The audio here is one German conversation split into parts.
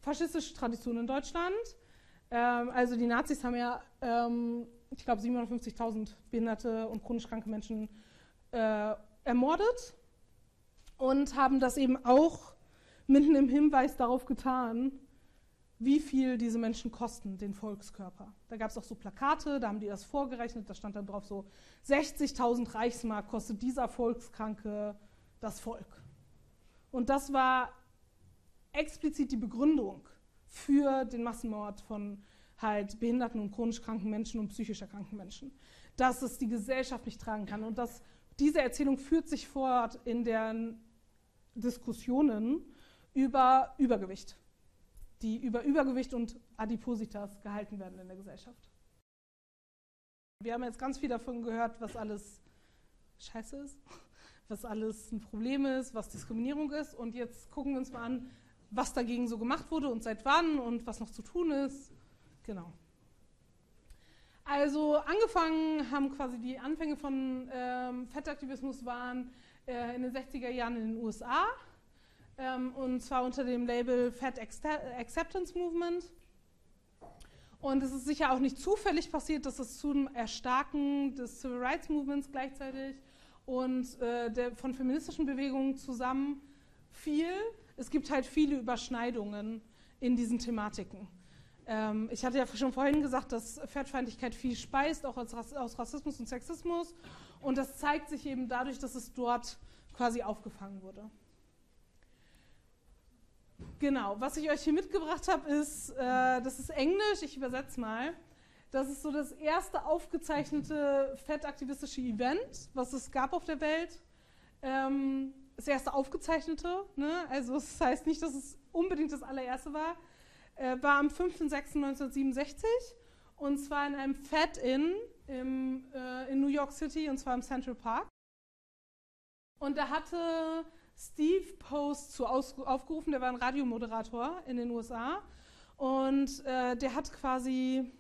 faschistische Tradition in Deutschland. Also die Nazis haben ja, ich glaube, 750.000 behinderte und chronisch kranke Menschen ermordet und haben das eben auch mitten im Hinweis darauf getan, wie viel diese Menschen kosten, den Volkskörper. Da gab es auch so Plakate, da haben die das vorgerechnet, da stand dann drauf so, 60.000 Reichsmark kostet dieser Volkskranke das Volk. Und das war explizit die Begründung für den Massenmord von halt behinderten und chronisch kranken Menschen und psychisch erkrankten Menschen. Dass es die Gesellschaft nicht tragen kann. Und diese Erzählung führt sich fort in den Diskussionen über Übergewicht, die über Übergewicht und Adipositas gehalten werden in der Gesellschaft. Wir haben jetzt ganz viel davon gehört, was alles scheiße ist, was alles ein Problem ist, was Diskriminierung ist. Und jetzt gucken wir uns mal an, was dagegen so gemacht wurde und seit wann und was noch zu tun ist. Genau. Also angefangen haben quasi die Anfänge von Fettaktivismus waren in den 60er Jahren in den USA. Und zwar unter dem Label Fat Acceptance Movement. Und es ist sicher auch nicht zufällig passiert, dass es zum Erstarken des Civil Rights Movements gleichzeitig und von feministischen Bewegungen zusammenfiel. Es gibt halt viele Überschneidungen in diesen Thematiken. Ich hatte ja schon vorhin gesagt, dass Fettfeindlichkeit viel speist, auch aus Rassismus und Sexismus. Und das zeigt sich eben dadurch, dass es dort quasi aufgefangen wurde. Genau, was ich euch hier mitgebracht habe, ist, das ist Englisch, ich übersetze mal. Das ist so das erste aufgezeichnete fettaktivistische Event, was es gab auf der Welt. Das erste aufgezeichnete, ne? Also das heißt nicht, dass es unbedingt das allererste war. War am 5.6.1967 und zwar in einem Fat-In in New York City und zwar im Central Park. Und da hatte Steve Post zu aufgerufen, der war ein Radiomoderator in den USA und der hat quasi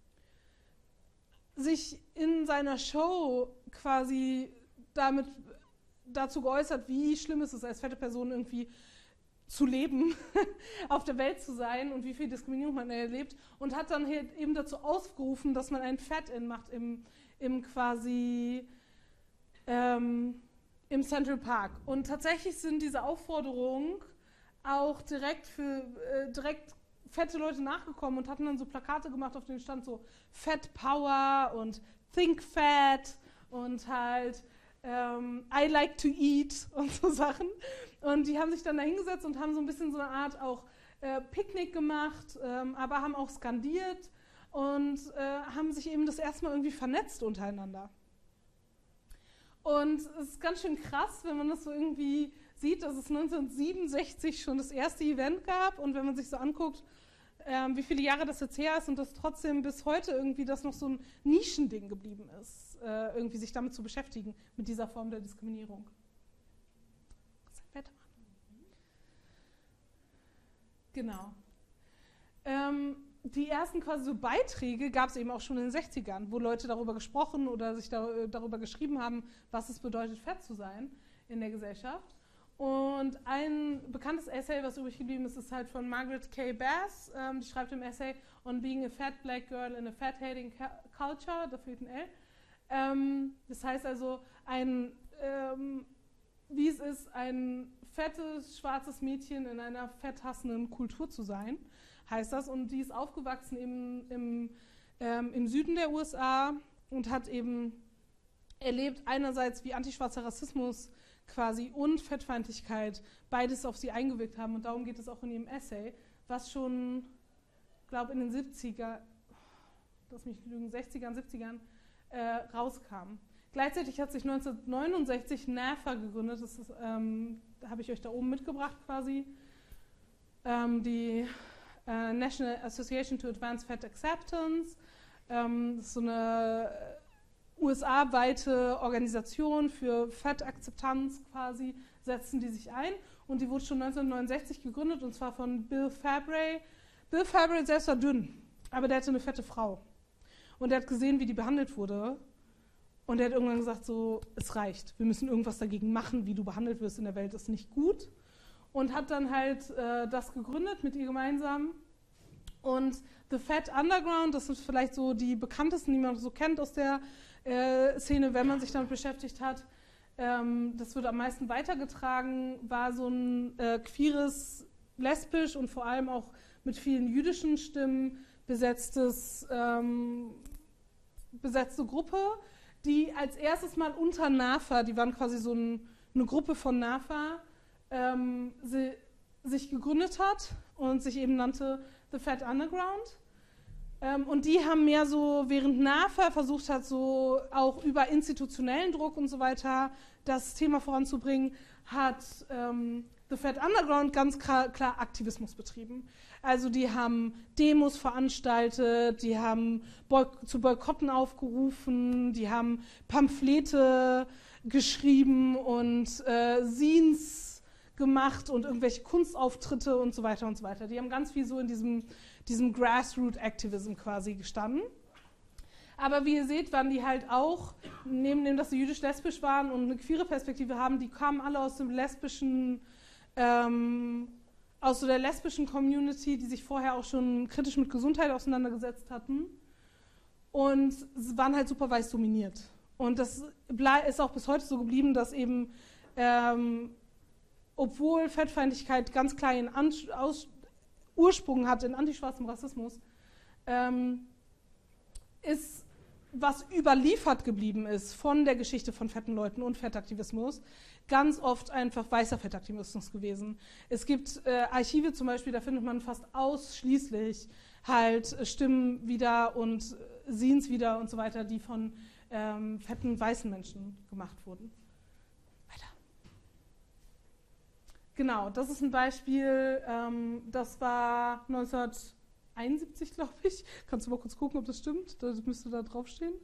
sich in seiner Show quasi dazu geäußert, wie schlimm ist es als fette Person irgendwie zu leben, auf der Welt zu sein und wie viel Diskriminierung man erlebt und hat dann halt eben dazu aufgerufen, dass man ein Fat-In macht im Central Park. Und tatsächlich sind diese Aufforderungen auch direkt fette Leute nachgekommen und hatten dann so Plakate gemacht, auf denen stand so Fat Power und Think Fat und halt I like to eat und so Sachen. Und die haben sich dann da hingesetzt und haben so ein bisschen so eine Art auch Picknick gemacht, aber haben auch skandiert und haben sich eben das erste Mal irgendwie vernetzt untereinander. Und es ist ganz schön krass, wenn man das so irgendwie sieht, dass es 1967 schon das erste Event gab und wenn man sich so anguckt, wie viele Jahre das jetzt her ist und dass trotzdem bis heute irgendwie das noch so ein Nischending geblieben ist, irgendwie sich damit zu beschäftigen, mit dieser Form der Diskriminierung. Genau. Die ersten quasi so Beiträge gab es eben auch schon in den 60ern, wo Leute darüber gesprochen oder sich darüber geschrieben haben, was es bedeutet, fett zu sein in der Gesellschaft. Und ein bekanntes Essay, was übrig geblieben ist, ist halt von Margaret K. Bass. Die schreibt im Essay On Being a Fat Black Girl in a Fat-Hating Culture, da fehlt ein L. Das heißt also, wie es ist, ein fettes, schwarzes Mädchen in einer fetthassenden Kultur zu sein, heißt das. Und die ist aufgewachsen eben im Süden der USA und hat eben erlebt einerseits, wie antischwarzer Rassismus quasi und Fettfeindlichkeit beides auf sie eingewirkt haben. Und darum geht es auch in ihrem Essay, was schon, glaube in den 70ern, 60ern, 70ern rauskam. Gleichzeitig hat sich 1969 NAAFA gegründet, das ist, habe ich euch da oben mitgebracht quasi, die National Association to Advance Fat Acceptance. Das ist so eine USA-weite Organisation für Fettakzeptanz quasi, setzen die sich ein. Und die wurde schon 1969 gegründet und zwar von Bill Fabry. Bill Fabry selbst war dünn, aber der hatte eine fette Frau. Und der hat gesehen, wie die behandelt wurde. Und er hat irgendwann gesagt, so, es reicht. Wir müssen irgendwas dagegen machen, wie du behandelt wirst in der Welt, ist nicht gut. und hat dann halt das gegründet mit ihr gemeinsam. Und The Fat Underground, das sind vielleicht so die bekanntesten, die man so kennt aus der Szene, wenn man sich damit beschäftigt hat. Das wird am meisten weitergetragen, war so ein queeres, lesbisch und vor allem auch mit vielen jüdischen Stimmen besetzte Gruppe, die als erstes mal unter NAFA, die waren quasi so eine Gruppe von NAFA, sich gegründet hat und sich eben nannte The Fat Underground. Und die haben mehr so, während NAFA versucht hat, so auch über institutionellen Druck und so weiter das Thema voranzubringen, hat The Fat Underground ganz klar Aktivismus betrieben. Also die haben Demos veranstaltet, die haben zu Boykotten aufgerufen, die haben Pamphlete geschrieben und Zines gemacht und irgendwelche Kunstauftritte und so weiter und so weiter. Die haben ganz viel so in diesem Grassroot-Activism quasi gestanden. Aber wie ihr seht, waren die halt auch, neben dem, dass sie jüdisch-lesbisch waren und eine queere Perspektive haben, die kamen alle aus dem lesbischen, aus so der lesbischen Community, die sich vorher auch schon kritisch mit Gesundheit auseinandergesetzt hatten und waren halt super weiß dominiert. Und das ist auch bis heute so geblieben, dass eben, obwohl Fettfeindlichkeit ganz klar ihren Ursprung hat in antischwarzem Rassismus, ist, was überliefert geblieben ist von der Geschichte von fetten Leuten und Fettaktivismus, ganz oft einfach weißer Fettaktivismus gewesen. Es gibt Archive zum Beispiel, da findet man fast ausschließlich halt Stimmen wieder und Zines wieder und so weiter, die von fetten weißen Menschen gemacht wurden. Weiter. Genau, das ist ein Beispiel, das war 1971, glaube ich. Kannst du mal kurz gucken, ob das stimmt? Das müsste da draufstehen.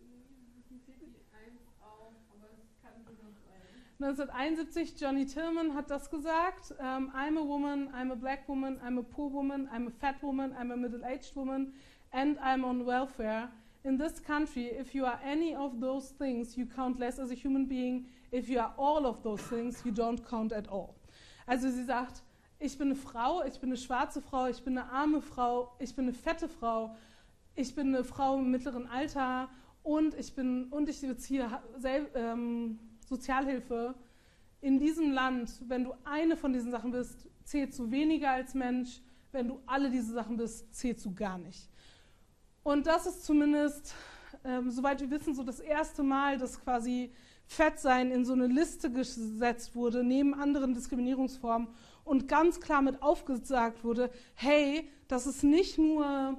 1971, Johnny Tillman hat das gesagt. I'm a woman, I'm a black woman, I'm a poor woman, I'm a fat woman, I'm a middle-aged woman, and I'm on welfare. In this country, if you are any of those things, you count less as a human being. If you are all of those things, you don't count at all. Also sie sagt, ich bin eine Frau, ich bin eine schwarze Frau, ich bin eine arme Frau, ich bin eine fette Frau, ich bin eine Frau im mittleren Alter und ich beziehe Sozialhilfe. In diesem Land, wenn du eine von diesen Sachen bist, zählst du weniger als Mensch. Wenn du alle diese Sachen bist, zählst du gar nicht. Und das ist zumindest, soweit wir wissen, so das erste Mal, dass quasi Fettsein in so eine Liste gesetzt wurde, neben anderen Diskriminierungsformen und ganz klar mit aufgesagt wurde, hey, das ist nicht nur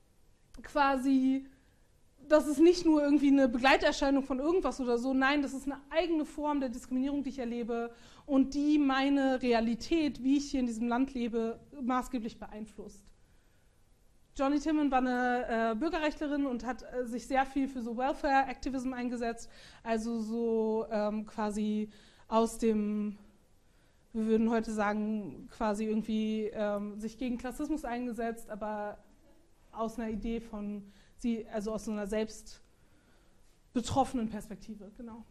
irgendwie eine Begleiterscheinung von irgendwas oder so, nein, das ist eine eigene Form der Diskriminierung, die ich erlebe und die meine Realität, wie ich hier in diesem Land lebe, maßgeblich beeinflusst. Johnny Tillman war eine Bürgerrechtlerin und hat sich sehr viel für so Welfare-Activism eingesetzt, also so quasi aus dem, wir würden heute sagen, quasi irgendwie sich gegen Klassismus eingesetzt, aber aus einer Idee von also aus so einer selbst betroffenen Perspektive, genau.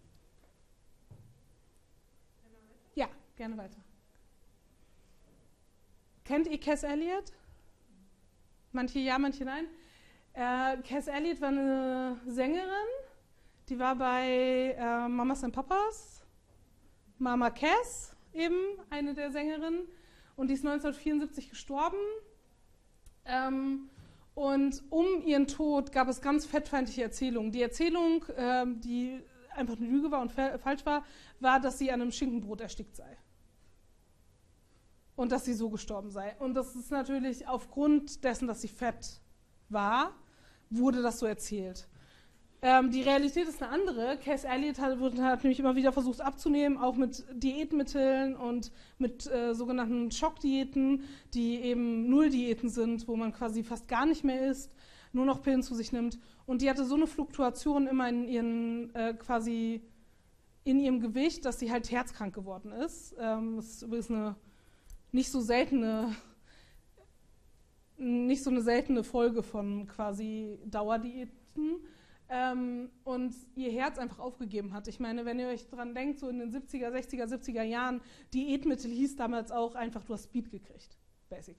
Ja, gerne weiter. Kennt ihr Cass Elliot? Manche ja, manche nein. Cass Elliot war eine Sängerin, die war bei Mamas and Papas, Mama Cass eben, eine der Sängerinnen, und die ist 1974 gestorben. Und um ihren Tod gab es ganz fettfeindliche Erzählungen. Die Erzählung, die einfach eine Lüge war und falsch war, dass sie an einem Schinkenbrot erstickt sei. Und dass sie so gestorben sei. Und das ist natürlich aufgrund dessen, dass sie fett war, wurde das so erzählt. Die Realität ist eine andere. Cass Elliot hat nämlich immer wieder versucht abzunehmen, auch mit Diätmitteln und mit sogenannten Schockdiäten, die eben Nulldiäten sind, wo man quasi fast gar nicht mehr isst, nur noch Pillen zu sich nimmt. Und die hatte so eine Fluktuation immer in ihrem Gewicht, dass sie halt herzkrank geworden ist. Das ist übrigens eine nicht so eine seltene Folge von quasi Dauerdiäten. und ihr Herz einfach aufgegeben hat. Ich meine, wenn ihr euch dran denkt, so in den 70er, 60er, 70er Jahren, Diätmittel hieß damals auch einfach, du hast Speed gekriegt, basically.